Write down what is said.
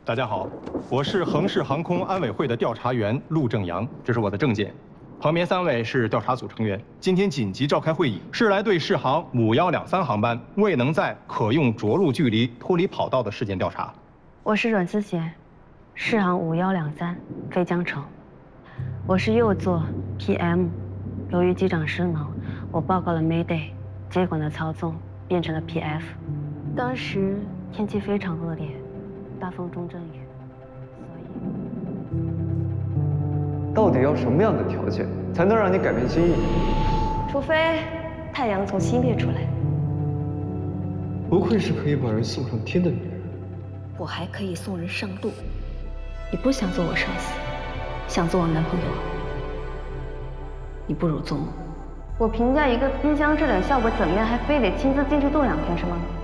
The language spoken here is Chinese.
大家好，我是恒氏航空安委会的调查员陆正阳，这是我的证件。旁边3位是调查组成员，今天紧急召开会议，是来对适航5123航班未能在可用着陆距离脱离跑道的事件调查。 我是阮思贤，适航5123飞江城，我是右座 PM， 由于机长失能，我报告了 Mayday， 接管了操纵，变成了 PF。当时天气非常恶劣，大风中阵雨，所以到底要什么样的条件才能让你改变心意？ 除非太阳从西面出来。 不愧是可以把人送上天的女人。 我还可以送人上路。你不想做我上司，想做我男朋友，你不如做梦。我评价一个冰箱质量效果怎么样，还非得亲自进去动2天是吗？